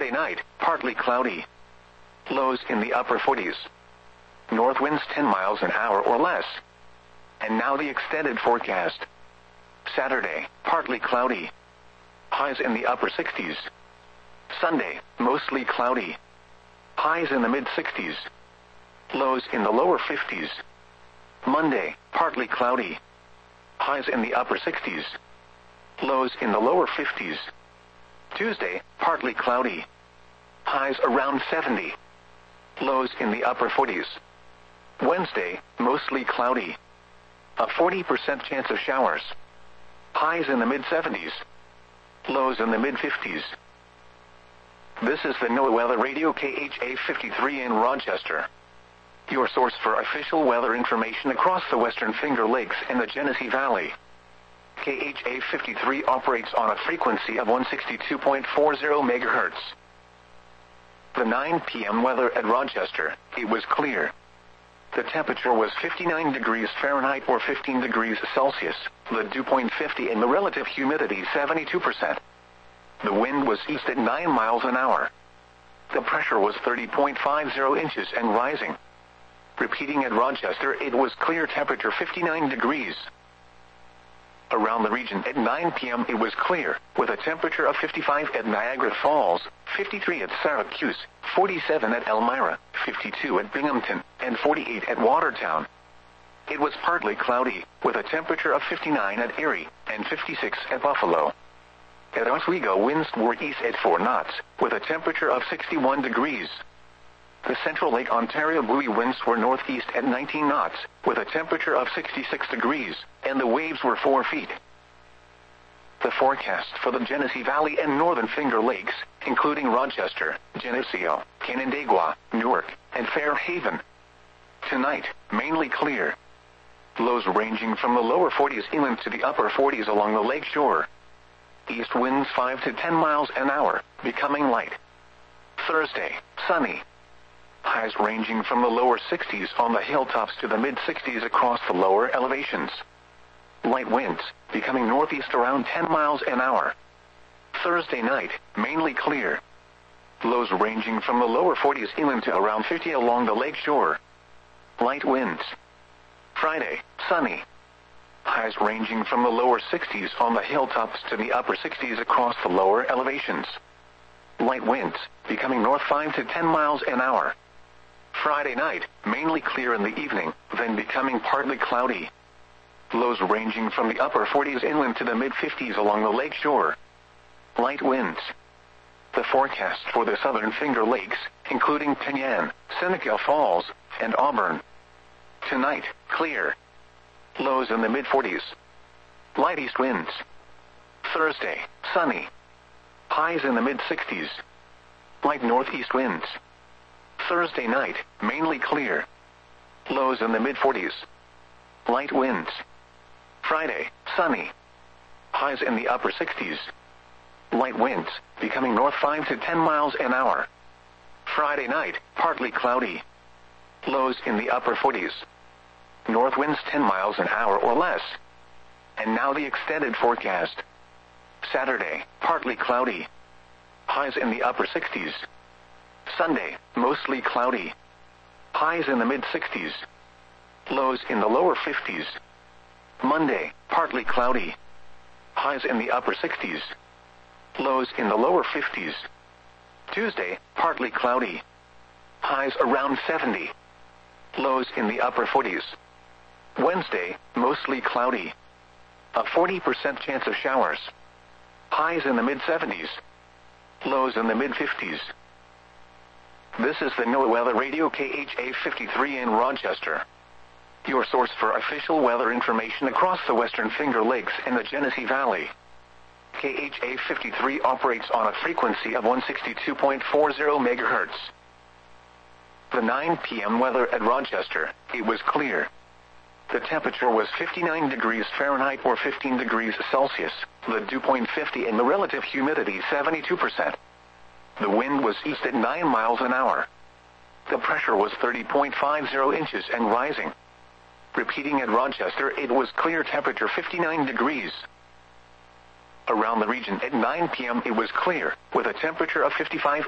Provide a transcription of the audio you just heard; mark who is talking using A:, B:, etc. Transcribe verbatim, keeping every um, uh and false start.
A: Friday night, partly cloudy. Lows in the upper forties. North winds ten miles an hour or less. And now the extended forecast. Saturday, partly cloudy. Highs in the upper sixties. Sunday, mostly cloudy. Highs in the mid-sixties. Lows in the lower fifties. Monday, partly cloudy. Highs in the upper sixties. Lows in the lower fifties. Tuesday, partly cloudy. Highs around seventy. Lows in the upper forties. Wednesday, mostly cloudy. A forty percent chance of showers. Highs in the mid-seventies. Lows in the mid-fifties. This is the NOAA Weather Radio K H A fifty-three in Rochester. Your source for official weather information across the Western Finger Lakes and the Genesee Valley. K H A fifty-three operates on a frequency of one sixty-two point four zero megahertz. The nine p.m. weather at Rochester, it was clear. The temperature was fifty-nine degrees Fahrenheit or fifteen degrees Celsius, the dew point fifty and the relative humidity seventy-two percent. The wind was east at nine miles an hour. The pressure was thirty point five zero inches and rising. Repeating at Rochester, it was clear, temperature fifty-nine degrees. Around the region at nine p.m. it was clear, with a temperature of fifty-five at Niagara Falls, fifty-three at Syracuse, forty-seven at Elmira, fifty-two at Binghamton, and forty-eight at Watertown. It was partly cloudy, with a temperature of fifty-nine at Erie, and fifty-six at Buffalo. At Oswego, winds were east at four knots, with a temperature of sixty-one degrees. The Central Lake Ontario buoy winds were northeast at nineteen knots, with a temperature of sixty-six degrees, and the waves were four feet. The forecast for the Genesee Valley and Northern Finger Lakes, including Rochester, Geneseo, Canandaigua, Newark, and Fairhaven. Tonight, mainly clear. Lows ranging from the lower forties inland to the upper forties along the lake shore. East winds five to ten miles an hour, becoming light. Thursday, sunny. Highs ranging from the lower sixties on the hilltops to the mid-sixties across the lower elevations. Light winds, becoming northeast around ten miles an hour. Thursday night, mainly clear. Lows ranging from the lower forties inland to around fifty along the lake shore. Light winds. Friday, sunny. Highs ranging from the lower sixties on the hilltops to the upper sixties across the lower elevations. Light winds, becoming north five to ten miles an hour. Friday night, mainly clear in the evening, then becoming partly cloudy. Lows ranging from the upper forties inland to the mid-fifties along the lake shore. Light winds. The forecast for the Southern Finger Lakes, including Penyan, Seneca Falls, and Auburn. Tonight, clear. Lows in the mid-forties. Light east winds. Thursday, sunny. Highs in the mid-sixties. Light northeast winds. Thursday night, mainly clear. Lows in the mid-forties. Light winds. Friday, sunny. Highs in the upper sixties. Light winds, becoming north five to ten miles an hour. Friday night, partly cloudy. Lows in the upper forties. North winds ten miles an hour or less. And now the extended forecast. Saturday, partly cloudy. Highs in the upper sixties. Sunday, mostly cloudy. Highs in the mid-sixties. Lows in the lower fifties. Monday, partly cloudy. Highs in the upper sixties. Lows in the lower fifties. Tuesday, partly cloudy. Highs around seventy. Lows in the upper forties. Wednesday, mostly cloudy. A forty percent chance of showers. Highs in the mid-seventies. Lows in the mid-fifties. This is the NOAA Weather Radio K H A fifty-three in Rochester. Your source for official weather information across the Western Finger Lakes and the Genesee Valley. K H A fifty-three operates on a frequency of one sixty-two point four zero megahertz. The nine p.m. weather at Rochester, it was clear. The temperature was fifty-nine degrees Fahrenheit or fifteen degrees Celsius, the dew point fifty and the relative humidity seventy-two percent. The wind was east at nine miles an hour. The pressure was thirty point five zero inches and rising. Repeating at Rochester, it was clear, temperature fifty-nine degrees. Around the region at nine p.m. it was clear, with a temperature of fifty-five